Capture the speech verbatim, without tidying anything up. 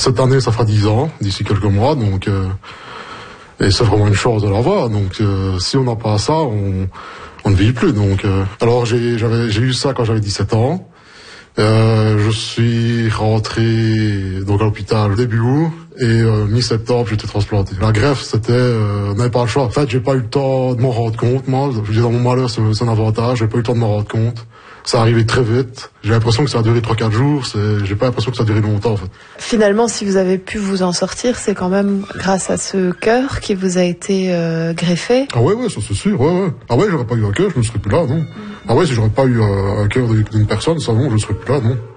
cette année, ça fera dix ans, d'ici quelques mois, donc euh, et c'est vraiment une chance de l'avoir. Donc euh, si on n'a pas ça, on, on ne vit plus. Donc euh, alors j'ai, j'avais, j'ai eu ça quand j'avais dix-sept ans. Euh, je suis rentré donc à l'hôpital début août et euh, mi-septembre j'étais transplanté. La greffe c'était euh, n'avait pas le choix. En fait j'ai pas eu le temps de m'en rendre compte. Moi, je dis dans mon malheur c'est, c'est un avantage. J'ai pas eu le temps de m'en rendre compte. Ça arrivait très vite. J'ai l'impression que ça a duré trois quatre jours. C'est, j'ai pas l'impression que ça a duré longtemps en fait. Finalement, si vous avez pu vous en sortir, c'est quand même grâce à ce cœur qui vous a été euh, greffé. Ah ouais ouais ça c'est sûr. Ouais ouais. Ah ouais j'aurais pas eu un cœur, je ne serais plus là non. Ah ouais si j'aurais pas eu euh, un cœur d'une personne, ça non je ne serais plus là non.